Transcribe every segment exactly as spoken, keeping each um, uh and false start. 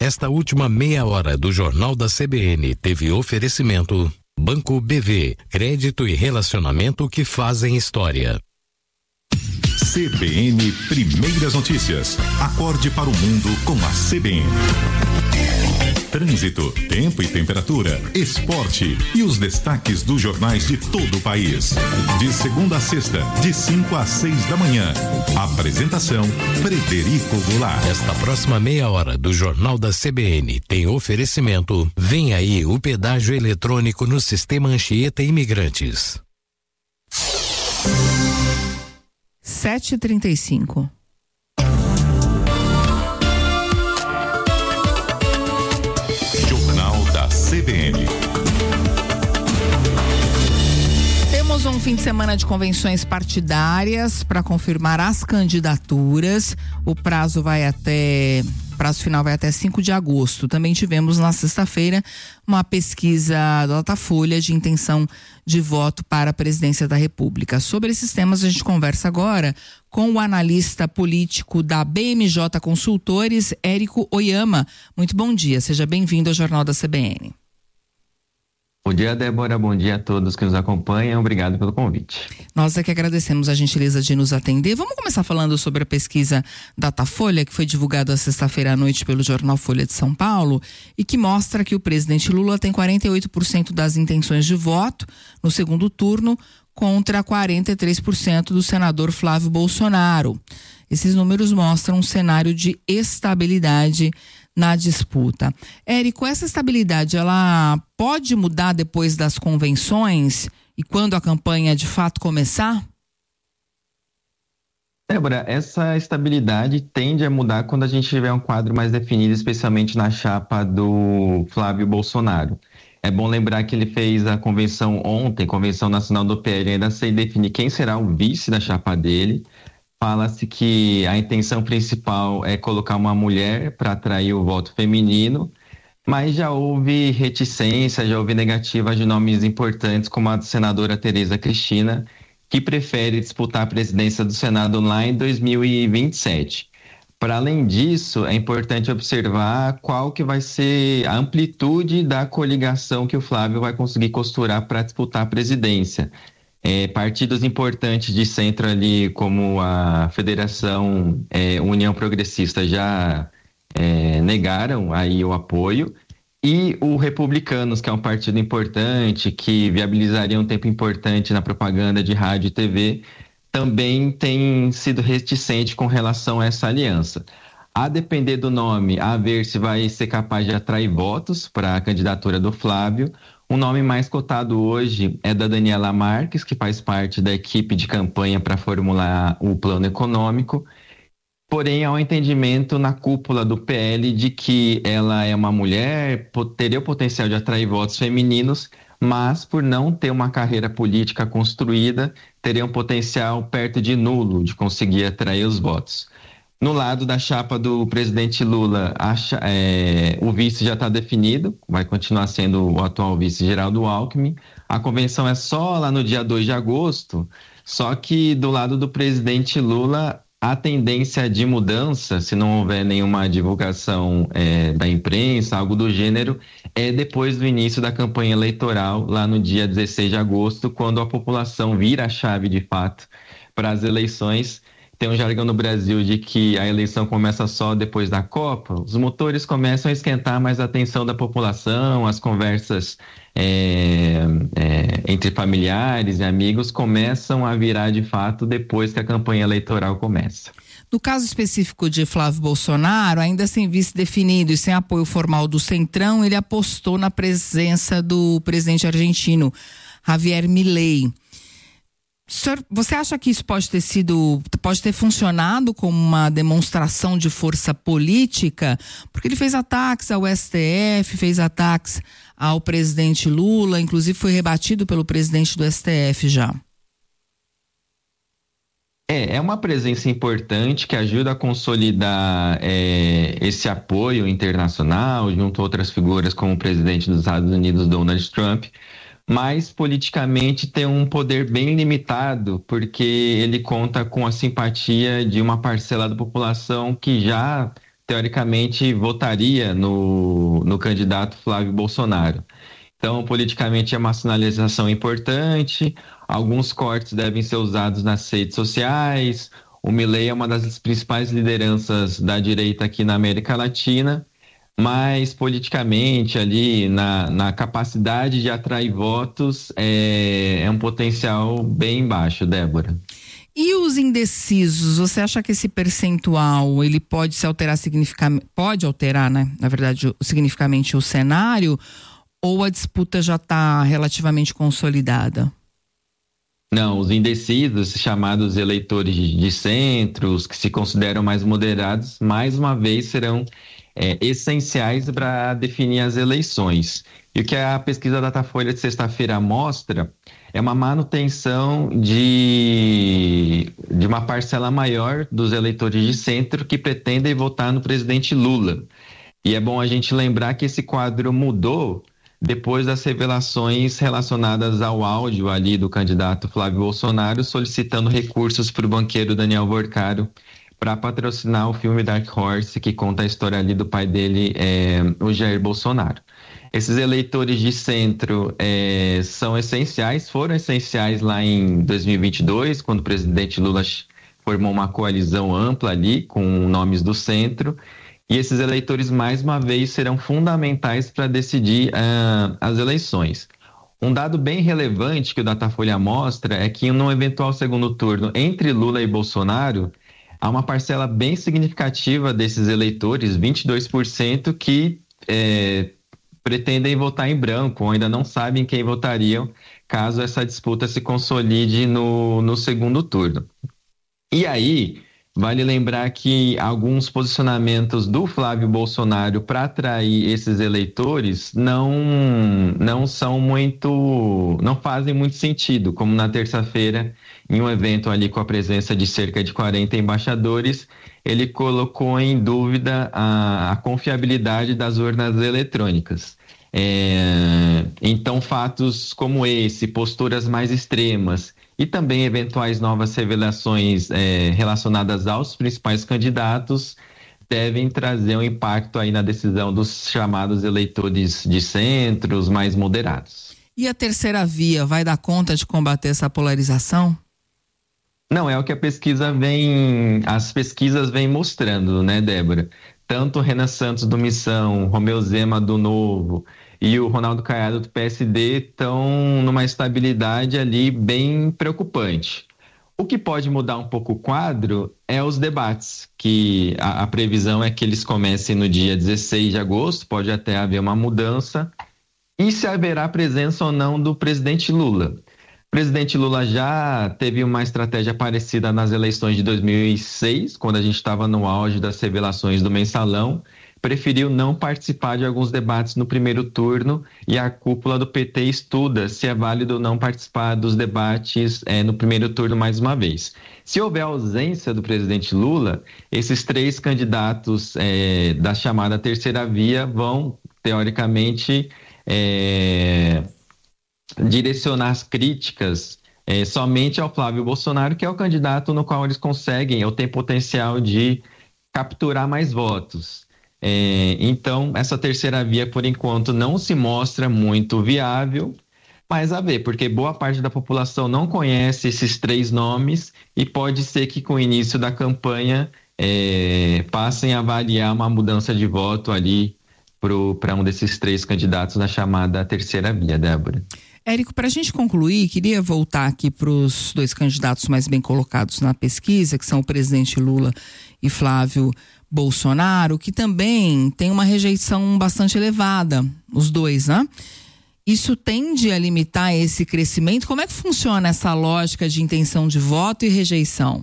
Esta última meia hora do Jornal da C B N teve oferecimento Banco B V, crédito e relacionamento que fazem história. C B N Primeiras Notícias. Acorde para o mundo com a C B N. Trânsito, tempo e temperatura, esporte e os destaques dos jornais de todo o país. De segunda a sexta, de cinco às seis da manhã. Apresentação, Frederico Goulart. Esta próxima meia hora do Jornal da C B N tem oferecimento. Vem aí o pedágio eletrônico no Sistema Anchieta Imigrantes. sete e trinta e cinco. Jornal da C B N. Temos um fim de semana de convenções partidárias para confirmar as candidaturas. O prazo vai até prazo final vai até cinco de agosto. Também tivemos na sexta-feira uma pesquisa da Datafolha de intenção de voto para a presidência da República. Sobre esses temas a gente conversa agora com o analista político da B M J Consultores, Érico Oyama. Muito bom dia, seja bem-vindo ao Jornal da C B N. Bom dia, Débora. Bom dia a todos que nos acompanham. Obrigado pelo convite. Nós é que agradecemos a gentileza de nos atender. Vamos começar falando sobre a pesquisa Datafolha, que foi divulgada sexta-feira à noite pelo jornal Folha de São Paulo e que mostra que o presidente Lula tem quarenta e oito por cento das intenções de voto no segundo turno contra quarenta e três por cento do senador Flávio Bolsonaro. Esses números mostram um cenário de estabilidade na disputa. Érico, essa estabilidade, ela pode mudar depois das convenções e quando a campanha de fato começar? Débora, essa estabilidade tende a mudar quando a gente tiver um quadro mais definido, especialmente na chapa do Flávio Bolsonaro. É bom lembrar que ele fez a convenção ontem, Convenção Nacional do P L, ainda sem definir quem será o vice da chapa dele. Fala-se que a intenção principal é colocar uma mulher para atrair o voto feminino, mas já houve reticência, já houve negativas de nomes importantes, como a da senadora Tereza Cristina, que prefere disputar a presidência do Senado lá em dois mil e vinte e sete. Para além disso, é importante observar qual que vai ser a amplitude da coligação que o Flávio vai conseguir costurar para disputar a presidência. É, partidos importantes de centro ali, como a Federação é, União Progressista, já é, negaram aí o apoio, e o Republicanos, que é um partido importante, que viabilizaria um tempo importante na propaganda de rádio e T V, também tem sido reticente com relação a essa aliança. A depender do nome, a ver se vai ser capaz de atrair votos para a candidatura do Flávio. O nome mais cotado hoje é da Daniela Marques, que faz parte da equipe de campanha para formular o plano econômico. Porém, há um entendimento na cúpula do P L de que ela é uma mulher, teria o potencial de atrair votos femininos, mas por não ter uma carreira política construída, teria um potencial perto de nulo de conseguir atrair os votos. No lado da chapa do presidente Lula, a, é, o vice já está definido, vai continuar sendo o atual vice Geraldo Alckmin. A convenção é só lá no dia dois de agosto, só que do lado do presidente Lula, a tendência de mudança, se não houver nenhuma divulgação é, da imprensa, algo do gênero, é depois do início da campanha eleitoral, lá no dia dezesseis de agosto, quando a população vira a chave de fato para as eleições. Tem um jargão no Brasil de que a eleição começa só depois da Copa. Os motores começam a esquentar mais a atenção da população, as conversas é, é, entre familiares e amigos começam a virar de fato depois que a campanha eleitoral começa. No caso específico de Flávio Bolsonaro, ainda sem vice definido e sem apoio formal do Centrão, ele apostou na presença do presidente argentino, Javier Milei. Senhor, você acha que isso pode ter sido, pode ter funcionado como uma demonstração de força política? Porque ele fez ataques ao S T F, fez ataques ao presidente Lula, inclusive foi rebatido pelo presidente do S T F já. É, é uma presença importante que ajuda a consolidar é, esse apoio internacional junto a outras figuras como o presidente dos Estados Unidos, Donald Trump. Mas politicamente tem um poder bem limitado, porque ele conta com a simpatia de uma parcela da população que já teoricamente, votaria no, no candidato Flávio Bolsonaro. Então, politicamente, é uma sinalização importante, alguns cortes devem ser usados nas redes sociais. O Milei é uma das principais lideranças da direita aqui na América Latina, mas politicamente ali, na, na capacidade de atrair votos, é, é um potencial bem baixo, Débora. E os indecisos, você acha que esse percentual ele pode se alterar significativamente, pode alterar, né? Na verdade, significativamente o cenário, ou a disputa já está relativamente consolidada? Não, os indecisos, chamados eleitores de centro, os que se consideram mais moderados, mais uma vez serão é, essenciais para definir as eleições. E o que a pesquisa Datafolha de sexta-feira mostra é uma manutenção de, de uma parcela maior dos eleitores de centro que pretendem votar no presidente Lula. E é bom a gente lembrar que esse quadro mudou depois das revelações relacionadas ao áudio ali do candidato Flávio Bolsonaro solicitando recursos para o banqueiro Daniel Vorcaro para patrocinar o filme Dark Horse, que conta a história ali do pai dele, é, o Jair Bolsonaro. Esses eleitores de centro é, são essenciais, foram essenciais lá em dois mil e vinte e dois, quando o presidente Lula formou uma coalizão ampla ali com nomes do centro. E esses eleitores, mais uma vez, serão fundamentais para decidir uh, as eleições. Um dado bem relevante que o Datafolha mostra é que, num eventual segundo turno entre Lula e Bolsonaro, há uma parcela bem significativa desses eleitores, vinte e dois por cento, que é, pretendem votar em branco, ou ainda não sabem quem votariam, caso essa disputa se consolide no, no segundo turno. E aí, vale lembrar que alguns posicionamentos do Flávio Bolsonaro para atrair esses eleitores não, não são muito, não fazem muito sentido, como na terça-feira, em um evento ali com a presença de cerca de quarenta embaixadores, ele colocou em dúvida a, a confiabilidade das urnas eletrônicas. É, então, fatos como esse, posturas mais extremas, e também eventuais novas revelações é, relacionadas aos principais candidatos devem trazer um impacto aí na decisão dos chamados eleitores de centro, os mais moderados. E a terceira via vai dar conta de combater essa polarização? Não, é o que a pesquisa vem, as pesquisas vêm mostrando, né, Débora? Tanto o Renan Santos do Missão, Romeu Zema do Novo e o Ronaldo Caiado do P S D estão numa estabilidade ali bem preocupante. O que pode mudar um pouco o quadro é os debates, que a, a previsão é que eles comecem no dia dezesseis de agosto, pode até haver uma mudança, e se haverá presença ou não do presidente Lula. O presidente Lula já teve uma estratégia parecida nas eleições de dois mil e seis, quando a gente estava no auge das revelações do Mensalão, preferiu não participar de alguns debates no primeiro turno e a cúpula do P T estuda se é válido não participar dos debates é, no primeiro turno mais uma vez. Se houver ausência do presidente Lula, esses três candidatos é, da chamada terceira via vão, teoricamente, é, direcionar as críticas é, somente ao Flávio Bolsonaro, que é o candidato no qual eles conseguem ou têm potencial de capturar mais votos. É, então, essa terceira via, por enquanto, não se mostra muito viável, mas a ver, porque boa parte da população não conhece esses três nomes e pode ser que com o início da campanha é, passem a avaliar uma mudança de voto ali para um desses três candidatos na chamada terceira via, Débora. Érico, para a gente concluir, queria voltar aqui para os dois candidatos mais bem colocados na pesquisa, que são o presidente Lula e Flávio Bolsonaro, que também tem uma rejeição bastante elevada, os dois, né? Isso tende a limitar esse crescimento? Como é que funciona essa lógica de intenção de voto e rejeição?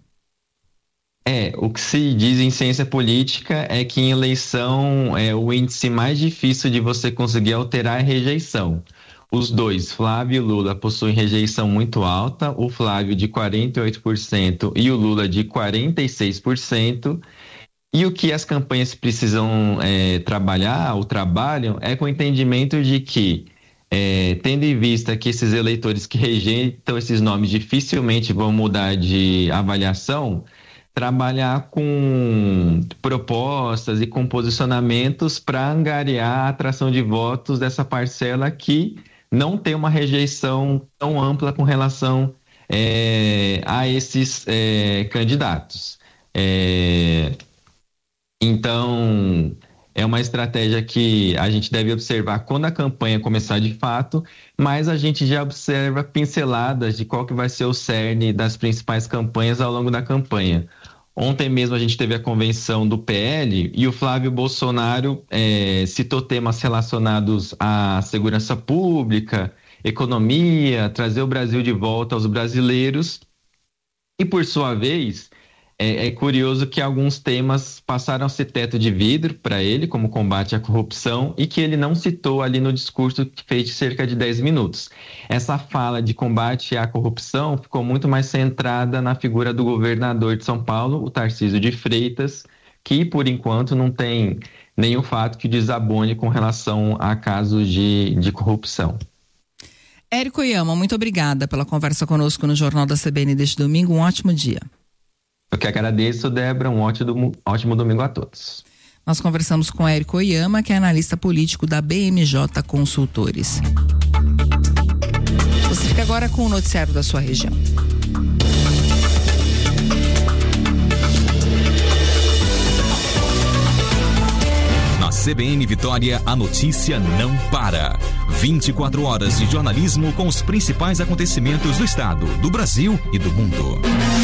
É, o que se diz em ciência política é que em eleição é o índice mais difícil de você conseguir alterar é a rejeição. Os dois, Flávio e Lula, possuem rejeição muito alta, o Flávio de quarenta e oito por cento e o Lula de quarenta e seis por cento. E o que as campanhas precisam é, trabalhar, ou trabalham, é com o entendimento de que, é, tendo em vista que esses eleitores que rejeitam esses nomes dificilmente vão mudar de avaliação, trabalhar com propostas e com posicionamentos para angariar a atração de votos dessa parcela que não tem uma rejeição tão ampla com relação é, a esses é, candidatos. É, então, é uma estratégia que a gente deve observar quando a campanha começar de fato, mas a gente já observa pinceladas de qual que vai ser o cerne das principais campanhas ao longo da campanha. Ontem mesmo a gente teve a convenção do P L e o Flávio Bolsonaro é, citou temas relacionados à segurança pública, economia, trazer o Brasil de volta aos brasileiros. E, por sua vez, é, é curioso que alguns temas passaram a ser teto de vidro para ele, como combate à corrupção, e que ele não citou ali no discurso que fez de cerca de dez minutos. Essa fala de combate à corrupção ficou muito mais centrada na figura do governador de São Paulo, o Tarcísio de Freitas, que, por enquanto, não tem nenhum fato que desabone com relação a casos de, de corrupção. Érico Oyama, muito obrigada pela conversa conosco no Jornal da C B N deste domingo. Um ótimo dia. Eu que agradeço, Débora. Um ótimo, ótimo domingo a todos. Nós conversamos com Érico Oyama, que é analista político da B M J Consultores. Você fica agora com o noticiário da sua região. Na C B N Vitória, a notícia não para. vinte e quatro horas de jornalismo com os principais acontecimentos do estado, do Brasil e do mundo.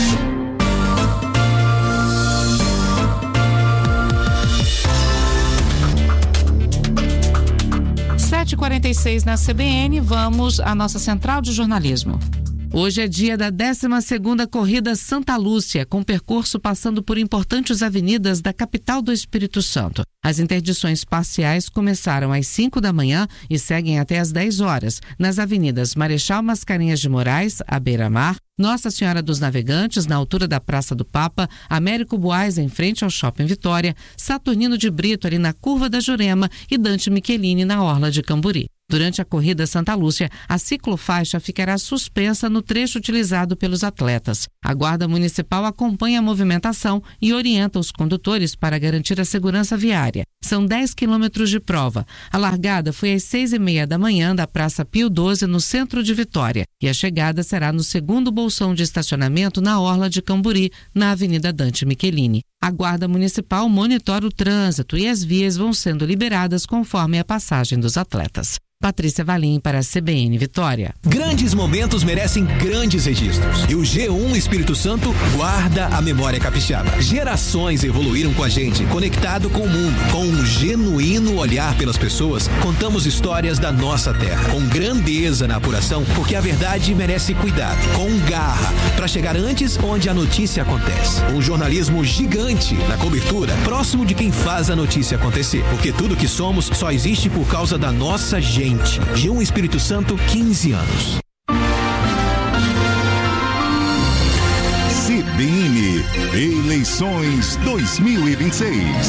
sete e quarenta e seis na C B N, vamos à nossa central de jornalismo. Hoje é dia da décima segunda Corrida Santa Lúcia, com percurso passando por importantes avenidas da capital do Espírito Santo. As interdições parciais começaram às cinco da manhã e seguem até às dez horas, nas avenidas Marechal Mascarenhas de Moraes, à beira-mar, Nossa Senhora dos Navegantes, na altura da Praça do Papa, Américo Buais, em frente ao Shopping Vitória, Saturnino de Brito, ali na Curva da Jurema, e Dante Michelini, na Orla de Camburi. Durante a Corrida Santa Lúcia, a ciclofaixa ficará suspensa no trecho utilizado pelos atletas. A Guarda Municipal acompanha a movimentação e orienta os condutores para garantir a segurança viária. São dez quilômetros de prova. A largada foi às seis e meia da manhã da Praça Pio doze, no centro de Vitória, e a chegada será no segundo bolsão de estacionamento na Orla de Camburi, na Avenida Dante Michelini. A Guarda Municipal monitora o trânsito e as vias vão sendo liberadas conforme a passagem dos atletas. Patrícia Valim para a C B N Vitória. Grandes momentos merecem grandes registros. E o G um Espírito Santo guarda a memória capixaba. Gerações evoluíram com a gente, conectado com o mundo. Com um genuíno olhar pelas pessoas, contamos histórias da nossa terra. Com grandeza na apuração, porque a verdade merece cuidado. Com garra, para chegar antes onde a notícia acontece. Um jornalismo gigante na cobertura, próximo de quem faz a notícia acontecer. Porque tudo que somos só existe por causa da nossa gente. G um Espírito Santo, quinze anos. C B N Eleições dois mil e vinte e seis.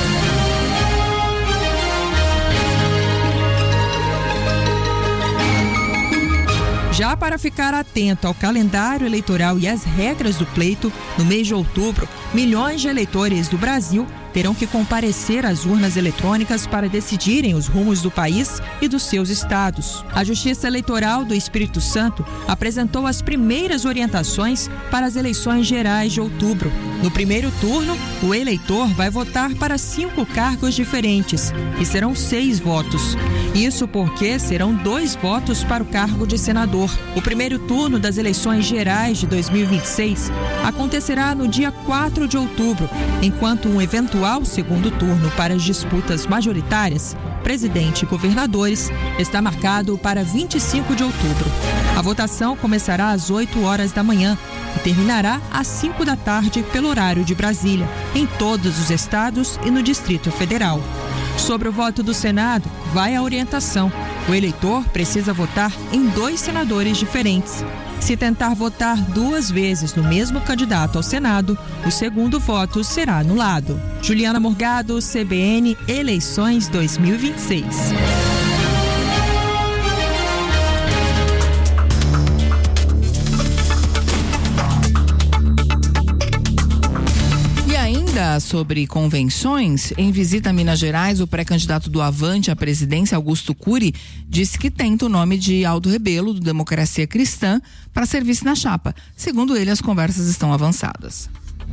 Já para ficar atento ao calendário eleitoral e às regras do pleito, no mês de outubro, milhões de eleitores do Brasil terão que comparecer às urnas eletrônicas para decidirem os rumos do país e dos seus estados. A Justiça Eleitoral do Espírito Santo apresentou as primeiras orientações para as eleições gerais de outubro. No primeiro turno, o eleitor vai votar para cinco cargos diferentes e serão seis votos. Isso porque serão dois votos para o cargo de senador. O primeiro turno das eleições gerais de dois mil e vinte e seis acontecerá no dia quatro de outubro, enquanto um eventual segundo turno para as disputas majoritárias, presidente e governadores, está marcado para vinte e cinco de outubro. A votação começará às oito horas da manhã e terminará às cinco da tarde pelo horário de Brasília, em todos os estados e no Distrito Federal. Sobre o voto do Senado, vai a orientação. O eleitor precisa votar em dois senadores diferentes. Se tentar votar duas vezes no mesmo candidato ao Senado, o segundo voto será anulado. Juliana Morgado, C B N, Eleições dois mil e vinte e seis. Ainda sobre convenções, em visita a Minas Gerais, o pré-candidato do Avante à presidência, Augusto Cury, disse que tenta o nome de Aldo Rebelo, do Democracia Cristã, para serviço na chapa. Segundo ele, as conversas estão avançadas.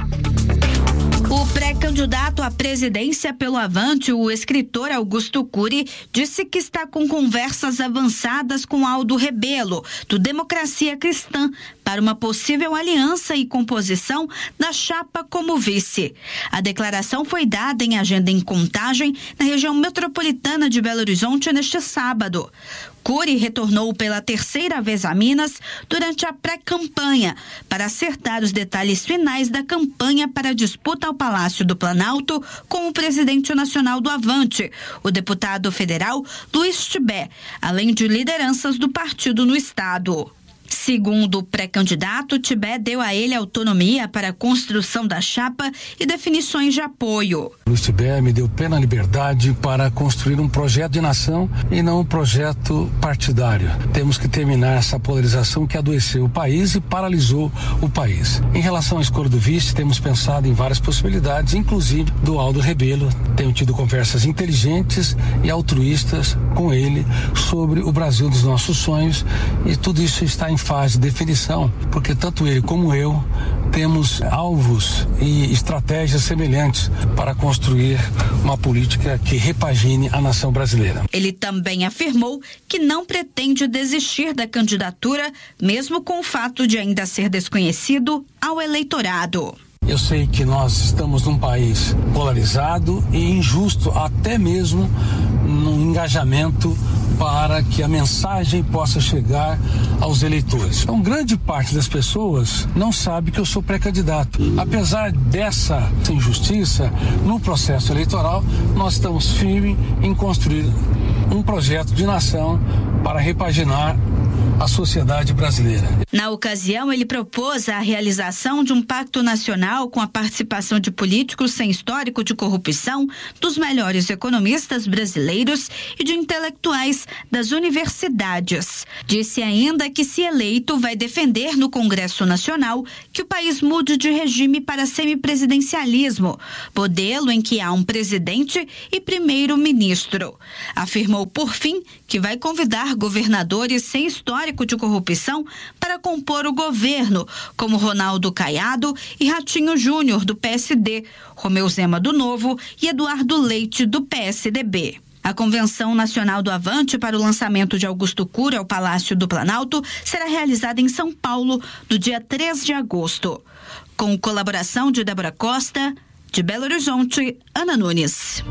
O pré-candidato à presidência pelo Avante, o escritor Augusto Cury, disse que está com conversas avançadas com Aldo Rebelo, do Democracia Cristã, para uma possível aliança e composição da chapa como vice. A declaração foi dada em agenda em Contagem, na região metropolitana de Belo Horizonte, neste sábado. Cury retornou pela terceira vez a Minas durante a pré-campanha para acertar os detalhes finais da campanha para a disputa ao Palácio do Planalto com o presidente nacional do Avante, o deputado federal Luiz Tibé, além de lideranças do partido no estado. Segundo o pré-candidato, Tibé deu a ele autonomia para a construção da chapa e definições de apoio. Luiz Tibé me deu plena liberdade para construir um projeto de nação e não um projeto partidário. Temos que terminar essa polarização que adoeceu o país e paralisou o país. Em relação à escolha do vice, temos pensado em várias possibilidades, inclusive do Aldo Rebelo. Tenho tido conversas inteligentes e altruístas com ele sobre o Brasil dos nossos sonhos, e tudo isso está em fase de definição, porque tanto ele como eu temos alvos e estratégias semelhantes para construir uma política que repagine a nação brasileira. Ele também afirmou que não pretende desistir da candidatura, mesmo com o fato de ainda ser desconhecido ao eleitorado. Eu sei que nós estamos num país polarizado e injusto, até mesmo no engajamento para que a mensagem possa chegar aos eleitores. Então, grande parte das pessoas não sabe que eu sou pré-candidato. Apesar dessa injustiça, no processo eleitoral, nós estamos firmes em construir um projeto de nação para repaginar a sociedade brasileira. Na ocasião, ele propôs a realização de um pacto nacional com a participação de políticos sem histórico de corrupção, dos melhores economistas brasileiros e de intelectuais das universidades. Disse ainda que, se eleito, vai defender no Congresso Nacional que o país mude de regime para semipresidencialismo, modelo em que há um presidente e primeiro-ministro. Afirmou, por fim, que vai convidar governadores sem histórico de corrupção para compor o governo, como Ronaldo Caiado e Ratinho Júnior, do P S D, Romeu Zema, do Novo, e Eduardo Leite, do P S D B. A Convenção Nacional do Avante para o lançamento de Augusto Cury ao Palácio do Planalto será realizada em São Paulo no dia três de agosto. Com colaboração de Débora Costa, de Belo Horizonte, Ana Nunes.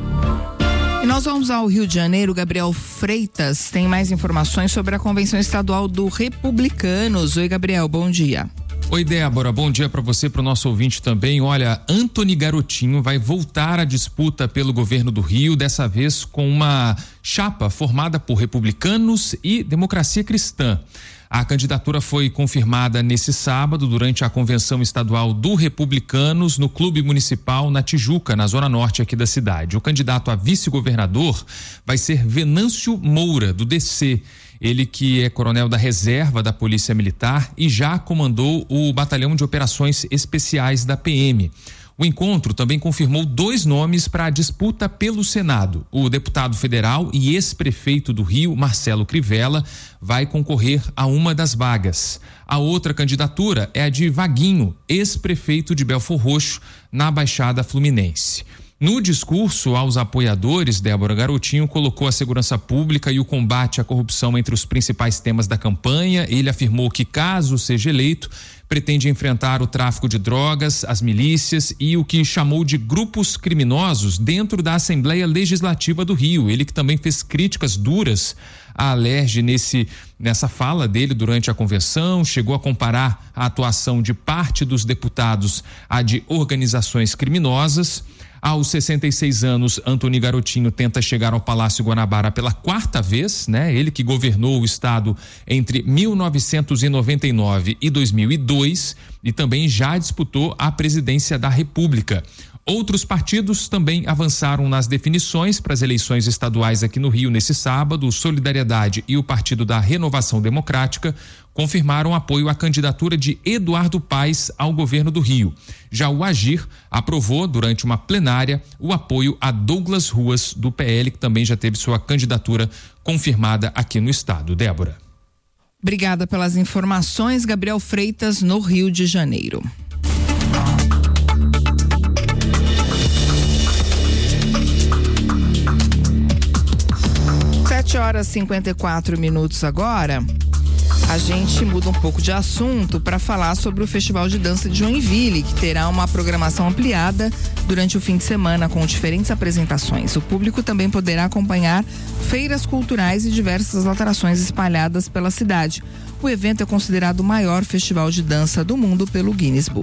E nós vamos ao Rio de Janeiro. Gabriel Freitas tem mais informações sobre a Convenção Estadual do Republicanos. Oi, Gabriel, bom dia. Oi, Débora, bom dia para você, para o nosso ouvinte também. Olha, Antony Garotinho vai voltar à disputa pelo governo do Rio, dessa vez com uma chapa formada por republicanos e Democracia Cristã. A candidatura foi confirmada nesse sábado durante a Convenção Estadual do Republicanos no Clube Municipal na Tijuca, na zona norte aqui da cidade. O candidato a vice-governador vai ser Venâncio Moura, do D C. Ele que é coronel da reserva da Polícia Militar e já comandou o Batalhão de Operações Especiais da P M. O encontro também confirmou dois nomes para a disputa pelo Senado. O deputado federal e ex-prefeito do Rio, Marcelo Crivella, vai concorrer a uma das vagas. A outra candidatura é a de Vaguinho, ex-prefeito de Belfor Roxo, na Baixada Fluminense. No discurso aos apoiadores, Débora, Garotinho colocou a segurança pública e o combate à corrupção entre os principais temas da campanha. Ele afirmou que, caso seja eleito, pretende enfrentar o tráfico de drogas, as milícias e o que chamou de grupos criminosos dentro da Assembleia Legislativa do Rio. Ele que também fez críticas duras à Alerj nesse, nessa fala dele durante a convenção, chegou a comparar a atuação de parte dos deputados à de organizações criminosas. Aos sessenta e seis anos, Antony Garotinho tenta chegar ao Palácio Guanabara pela quarta vez, né? Ele que governou o estado entre mil novecentos e noventa e nove e dois mil e dois e também já disputou a presidência da República. Outros partidos também avançaram nas definições para as eleições estaduais aqui no Rio nesse sábado. O Solidariedade e o Partido da Renovação Democrática confirmaram apoio à candidatura de Eduardo Paes ao governo do Rio. Já o Agir aprovou, durante uma plenária, o apoio a Douglas Ruas, do P L, que também já teve sua candidatura confirmada aqui no estado. Débora. Obrigada pelas informações, Gabriel Freitas, no Rio de Janeiro. sete horas e cinquenta e quatro minutos agora. A gente muda um pouco de assunto para falar sobre o Festival de Dança de Joinville, que terá uma programação ampliada durante o fim de semana com diferentes apresentações. O público também poderá acompanhar feiras culturais e diversas atrações espalhadas pela cidade. O evento é considerado o maior festival de dança do mundo pelo Guinness Book.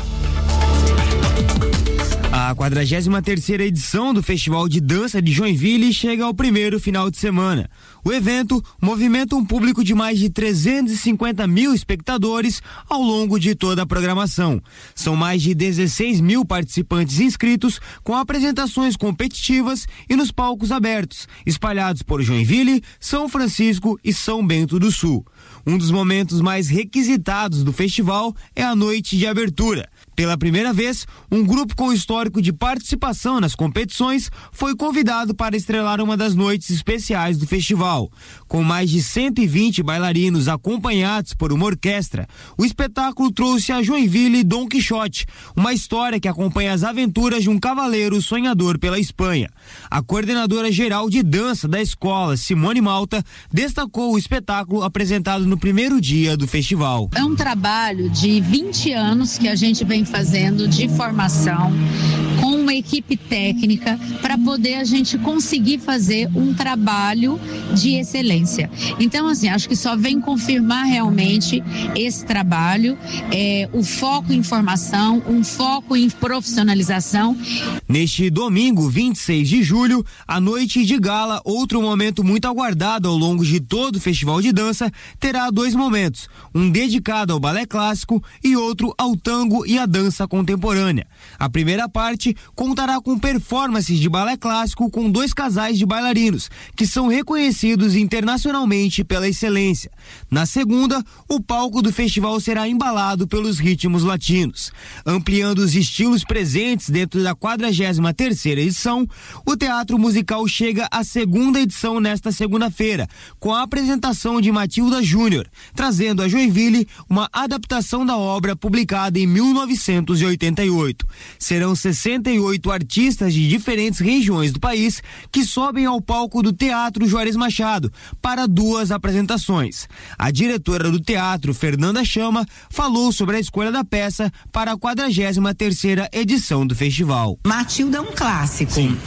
A quadragésima terceira edição do Festival de Dança de Joinville chega ao primeiro final de semana. O evento movimenta um público de mais de trezentos e cinquenta mil espectadores ao longo de toda a programação. São mais de dezesseis mil participantes inscritos, com apresentações competitivas e nos palcos abertos, espalhados por Joinville, São Francisco e São Bento do Sul. Um dos momentos mais requisitados do festival é a noite de abertura. Pela primeira vez, um grupo com histórico de participação nas competições foi convidado para estrelar uma das noites especiais do festival. Com mais de cento e vinte bailarinos acompanhados por uma orquestra, o espetáculo trouxe a Joinville Dom Quixote, uma história que acompanha as aventuras de um cavaleiro sonhador pela Espanha. A coordenadora geral de dança da escola, Simone Malta, destacou o espetáculo apresentado no primeiro dia do festival. É um trabalho de vinte anos que a gente vem fazendo de formação com uma equipe técnica para poder a gente conseguir fazer um trabalho de excelência. Então, assim, acho que só vem confirmar realmente esse trabalho, é, o foco em formação, um foco em profissionalização. Neste domingo, vinte e seis de julho, a noite de gala, outro momento muito aguardado ao longo de todo o festival de dança, terá dois momentos, um dedicado ao balé clássico e outro ao tango e à dança contemporânea. A primeira parte contará com performances de balé clássico com dois casais de bailarinos, que são reconhecidos internacionalmente pela excelência. Na segunda, o palco do festival será embalado pelos ritmos latinos. Ampliando os estilos presentes dentro da quadragésima terceira edição, o teatro musical chega à segunda edição nesta segunda-feira, com a apresentação de Matilda Júnior, trazendo a Joinville uma adaptação da obra publicada em mil novecentos e oitenta e oito. Serão sessenta e oito artistas de diferentes regiões do país que sobem ao palco do Teatro Juarez Machado para duas apresentações. A diretora do teatro, Fernanda Chama, falou sobre a escolha da peça para a quadragésima terceira edição do festival. Matilda é um clássico. Sim.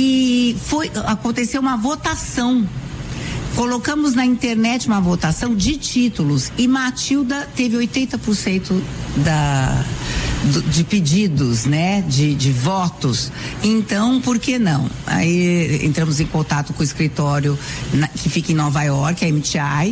E foi, aconteceu uma votação. Colocamos na internet uma votação de títulos e Matilda teve oitenta por cento da, do, de pedidos, né, de, de votos. Então, por que não? Aí entramos em contato com o escritório na, que fica em Nova York, a M T I,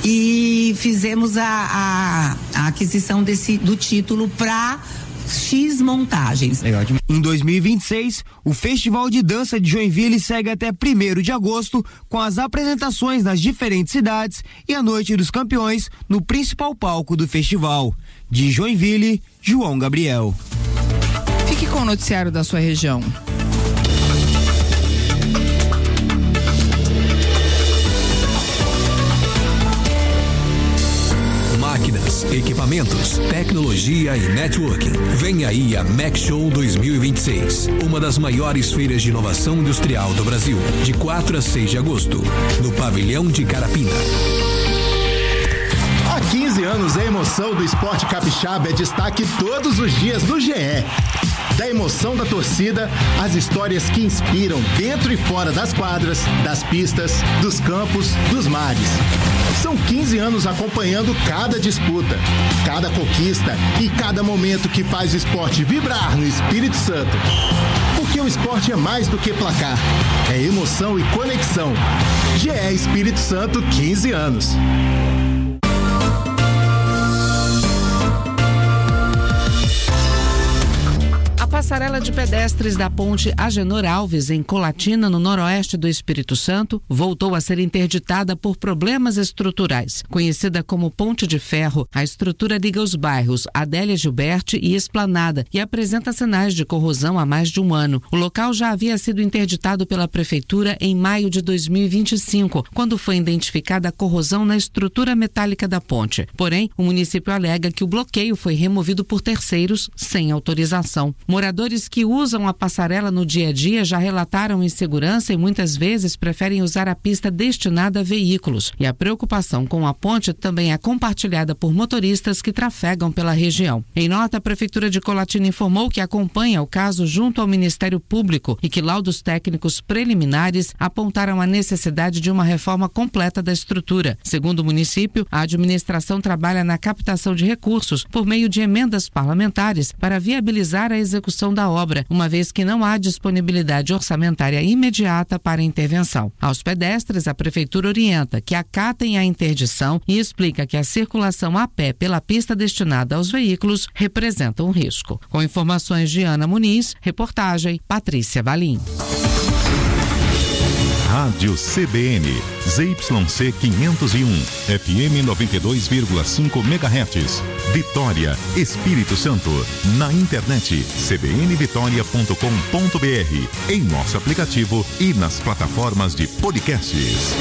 e fizemos a, a, a aquisição desse, do título para X montagens. Em dois mil e vinte e seis, o Festival de Dança de Joinville segue até primeiro de agosto, com as apresentações nas diferentes cidades e a Noite dos Campeões no principal palco do festival. De Joinville, João Gabriel. Fique com o noticiário da sua região. Máquinas, equipamentos, tecnologia e networking. Vem aí a Mac Show dois mil e vinte e seis, uma das maiores feiras de inovação industrial do Brasil, de quatro a seis de agosto, no pavilhão de Carapina. Há quinze anos, a emoção do esporte capixaba é destaque todos os dias no G E. Da emoção da torcida, às histórias que inspiram dentro e fora das quadras, das pistas, dos campos, dos mares. São quinze anos acompanhando cada disputa, cada conquista e cada momento que faz o esporte vibrar no Espírito Santo. Porque o esporte é mais do que placar, é emoção e conexão. G E Espírito Santo, quinze anos. passarela de pedestres da ponte Agenor Alves, em Colatina, no noroeste do Espírito Santo, voltou a ser interditada por problemas estruturais. Conhecida como Ponte de Ferro, a estrutura liga os bairros Adélia Gilberti e Esplanada e apresenta sinais de corrosão há mais de um ano. O local já havia sido interditado pela Prefeitura em maio de dois mil e vinte e cinco, quando foi identificada a corrosão na estrutura metálica da ponte. Porém, o município alega que o bloqueio foi removido por terceiros sem autorização. Moradores que usam a passarela no dia a dia já relataram insegurança e muitas vezes preferem usar a pista destinada a veículos. E a preocupação com a ponte também é compartilhada por motoristas que trafegam pela região. Em nota, a Prefeitura de Colatina informou que acompanha o caso junto ao Ministério Público e que laudos técnicos preliminares apontaram a necessidade de uma reforma completa da estrutura. Segundo o município, a administração trabalha na captação de recursos por meio de emendas parlamentares para viabilizar a execução da obra, uma vez que não há disponibilidade orçamentária imediata para intervenção. Aos pedestres, a Prefeitura orienta que acatem a interdição e explica que a circulação a pé pela pista destinada aos veículos representa um risco. Com informações de Ana Muniz, reportagem Patrícia Valim. Rádio C B N, Z Y C quinhentos e um, F M noventa e dois vírgula cinco megahertz, Vitória, Espírito Santo. Na internet, c b n vitória ponto com ponto b r, em nosso aplicativo e nas plataformas de podcasts.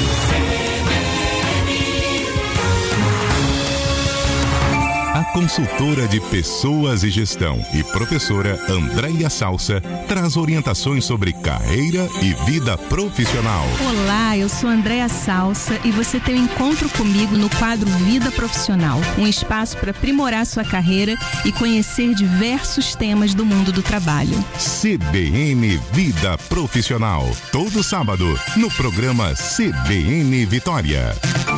A consultora de pessoas e gestão e professora Andréia Salsa traz orientações sobre carreira e vida profissional. Olá, eu sou Andréia Salsa e você tem um encontro comigo no quadro Vida Profissional, um espaço para aprimorar sua carreira e conhecer diversos temas do mundo do trabalho. C B N Vida Profissional, todo sábado, no programa C B N Vitória.